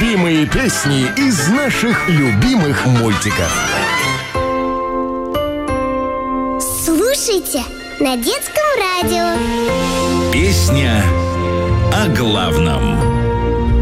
любимые песни из наших любимых мультиков. Слушайте на детском радио. Песня о главном.